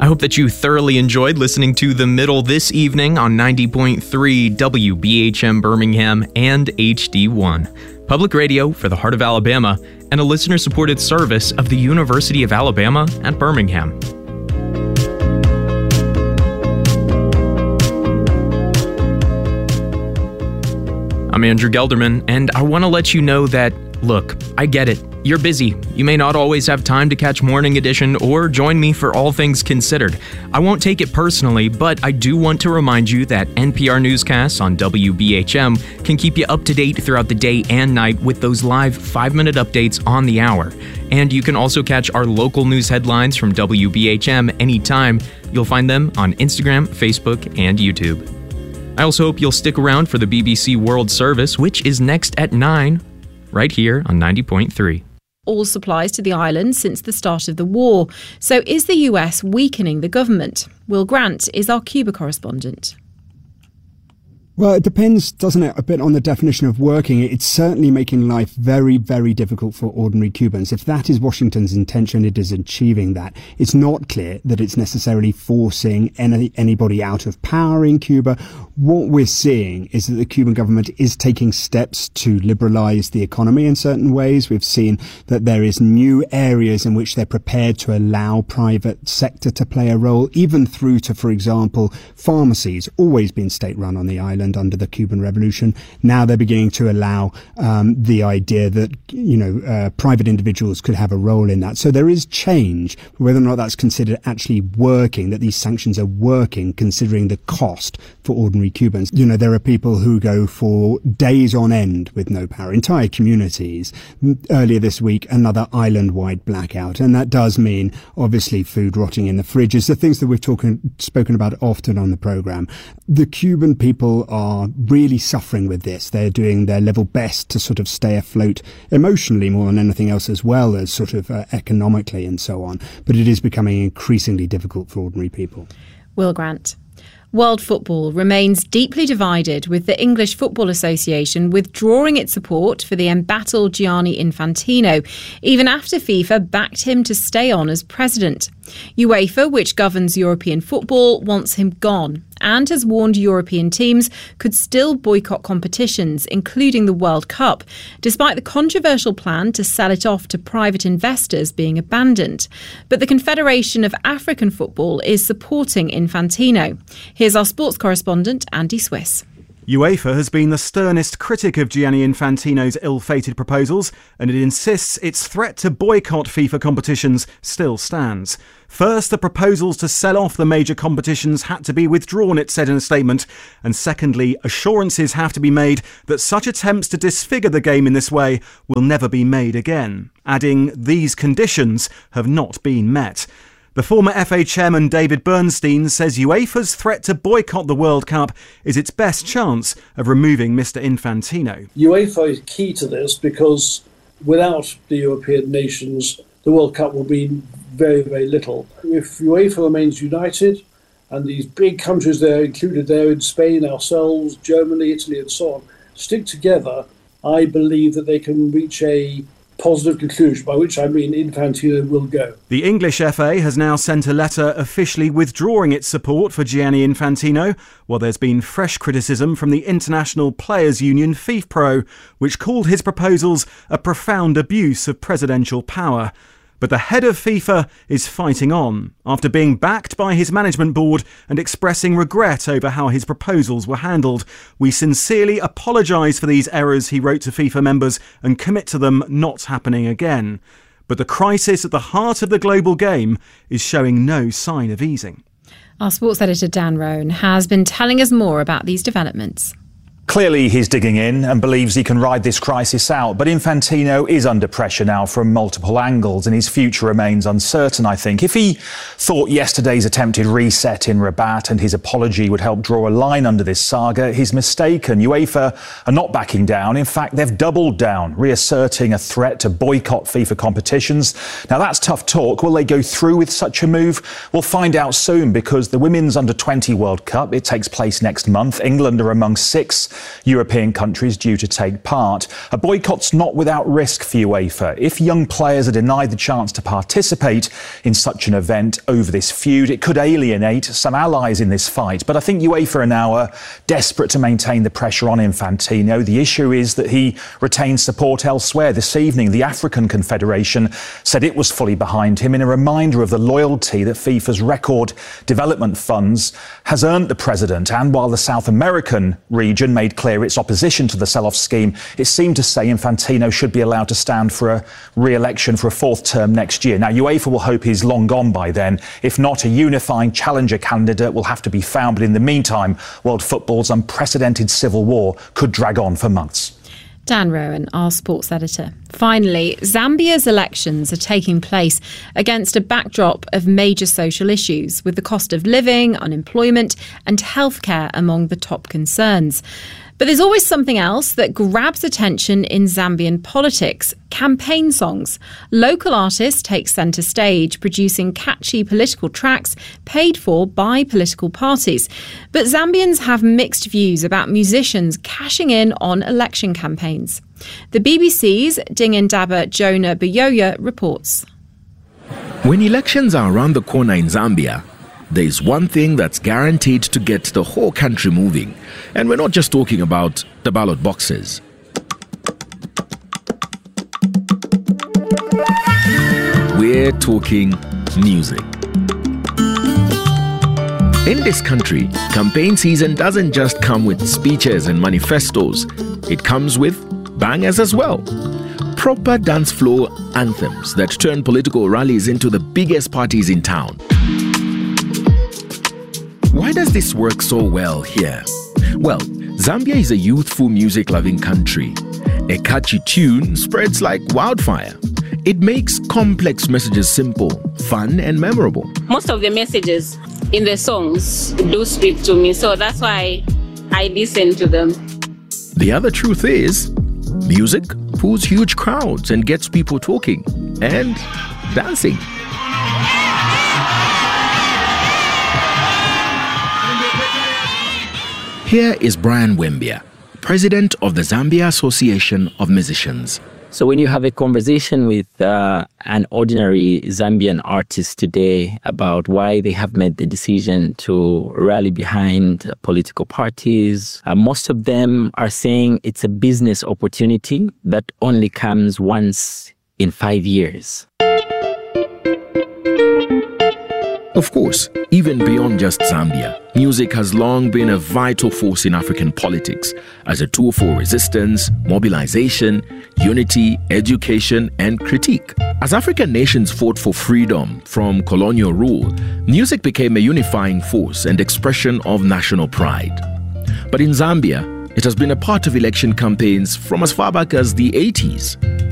I hope that you thoroughly enjoyed listening to The Middle this evening on 90.3 WBHM Birmingham and HD1, public radio for the heart of Alabama, and a listener-supported service of the University of Alabama at Birmingham. I'm Andrew Gelderman, and I want to let you know that, look, I get it. You're busy. You may not always have time to catch Morning Edition or join me for All Things Considered. I won't take it personally, but I do want to remind you that NPR newscasts on WBHM can keep you up to date throughout the day and night with those live 5-minute updates on the hour. And you can also catch our local news headlines from WBHM anytime. You'll find them on Instagram, Facebook, and YouTube. I also hope you'll stick around for the BBC World Service, which is next at 9, right here on 90.3. All supplies to the island since the start of the war. So is the US weakening the government? Will Grant is our Cuba correspondent. Well, it depends, doesn't it, a bit on the definition of working. It's certainly making life very, very difficult for ordinary Cubans. If that is Washington's intention, it is achieving that. It's not clear that it's necessarily forcing anybody out of power in Cuba. What we're seeing is that the Cuban government is taking steps to liberalize the economy in certain ways. We've seen that there is new areas in which they're prepared to allow private sector to play a role, even through to, for example, pharmacies, always been state-run on the island under the Cuban Revolution. Now they're beginning to allow the idea that, private individuals could have a role in that. So there is change. Whether or not that's considered actually working, that these sanctions are working, considering the cost for ordinary Cubans. There are people who go for days on end with no power, entire communities. Earlier this week, another island-wide blackout. And that does mean, obviously, food rotting in the fridges, the things that we've spoken about often on the programme. The Cuban people are really suffering with this. They're doing their level best to sort of stay afloat emotionally more than anything else, as well as sort of economically and so on. But it is becoming increasingly difficult for ordinary people. Will Grant. World football remains deeply divided, with the English Football Association withdrawing its support for the embattled Gianni Infantino, even after FIFA backed him to stay on as president. UEFA, which governs European football, wants him gone and has warned European teams could still boycott competitions, including the World Cup, despite the controversial plan to sell it off to private investors being abandoned. But the Confederation of African Football is supporting Infantino. Here's our sports correspondent, Andy Swiss. UEFA has been the sternest critic of Gianni Infantino's ill-fated proposals, and it insists its threat to boycott FIFA competitions still stands. First, the proposals to sell off the major competitions had to be withdrawn, it said in a statement, and secondly, assurances have to be made that such attempts to disfigure the game in this way will never be made again, adding these conditions have not been met. The former FA chairman David Bernstein says UEFA's threat to boycott the World Cup is its best chance of removing Mr. Infantino. UEFA is key to this because without the European nations, the World Cup will mean very, very little. If UEFA remains united, and these big countries there included there in Spain, ourselves, Germany, Italy and so on, stick together, I believe that they can reach a positive conclusion, by which I mean Infantino will go. The English FA has now sent a letter officially withdrawing its support for Gianni Infantino, while there's been fresh criticism from the international players' union FIFPro, which called his proposals a profound abuse of presidential power. But the head of FIFA is fighting on, after being backed by his management board and expressing regret over how his proposals were handled. We sincerely apologise for these errors, he wrote to FIFA members, and commit to them not happening again. But the crisis at the heart of the global game is showing no sign of easing. Our sports editor Dan Roan has been telling us more about these developments. Clearly, he's digging in and believes he can ride this crisis out. But Infantino is under pressure now from multiple angles, and his future remains uncertain, I think. If he thought yesterday's attempted reset in Rabat and his apology would help draw a line under this saga, he's mistaken. UEFA are not backing down. In fact, they've doubled down, reasserting a threat to boycott FIFA competitions. Now, that's tough talk. Will they go through with such a move? We'll find out soon, because the Women's Under-20 World Cup, it takes place next month. England are among 6 European countries due to take part. A boycott's not without risk for UEFA. If young players are denied the chance to participate in such an event over this feud, it could alienate some allies in this fight. But I think UEFA are now desperate to maintain the pressure on Infantino. The issue is that he retains support elsewhere. This evening, the African Confederation said it was fully behind him in a reminder of the loyalty that FIFA's record development funds has earned the president. And while the South American region made clear its opposition to the sell-off scheme, it seemed to say Infantino should be allowed to stand for a re-election for a fourth term next year. Now, UEFA will hope he's long gone by then. If not, a unifying challenger candidate will have to be found. But in the meantime, world football's unprecedented civil war could drag on for months. Dan Rowan, our sports editor. Finally, Zambia's elections are taking place against a backdrop of major social issues, with the cost of living, unemployment and healthcare among the top concerns. But there's always something else that grabs attention in Zambian politics: campaign songs. Local artists take centre stage, producing catchy political tracks paid for by political parties. But Zambians have mixed views about musicians cashing in on election campaigns. The BBC's Dingindaba Jonah Buyoya reports. When elections are around the corner in Zambia, there is one thing that's guaranteed to get the whole country moving. And we're not just talking about the ballot boxes. We're talking music. In this country, campaign season doesn't just come with speeches and manifestos. It comes with bangers as well. Proper dance floor anthems that turn political rallies into the biggest parties in town. Why does this work so well here? Well, Zambia is a youthful, music-loving country. A catchy tune spreads like wildfire. It makes complex messages simple, fun and memorable. Most of the messages in the songs do speak to me, so that's why I listen to them. The other truth is, music pulls huge crowds and gets people talking and dancing. Here is Brian Wembia, president of the Zambia Association of Musicians. So when you have a conversation with an ordinary Zambian artist today about why they have made the decision to rally behind political parties, most of them are saying it's a business opportunity that only comes once in 5 years. Of course, even beyond just Zambia, music has long been a vital force in African politics as a tool for resistance, mobilization, unity, education, and critique. As African nations fought for freedom from colonial rule, music became a unifying force and expression of national pride. But in Zambia, it has been a part of election campaigns from as far back as the 80s.